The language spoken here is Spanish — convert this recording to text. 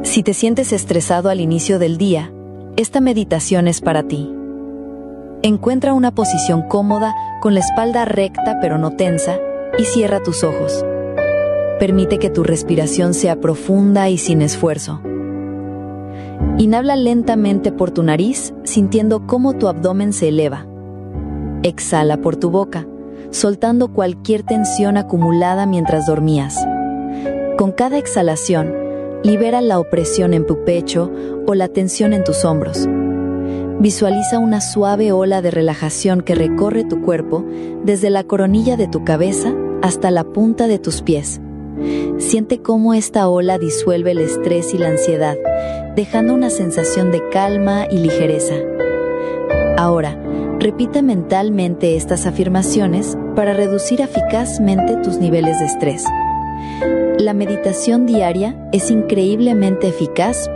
Si te sientes estresado al inicio del día, esta meditación es para ti. Encuentra una posición cómoda con la espalda recta pero no tensa y cierra tus ojos. Permite que tu respiración sea profunda y sin esfuerzo. Inhala lentamente por tu nariz, sintiendo cómo tu abdomen se eleva. Exhala por tu boca, soltando cualquier tensión acumulada mientras dormías. Con cada exhalación, libera la opresión en tu pecho o la tensión en tus hombros. Visualiza una suave ola de relajación que recorre tu cuerpo desde la coronilla de tu cabeza hasta la punta de tus pies. Siente cómo esta ola disuelve el estrés y la ansiedad, dejando una sensación de calma y ligereza. Ahora, repite mentalmente estas afirmaciones para reducir eficazmente tus niveles de estrés. La meditación diaria es increíblemente eficaz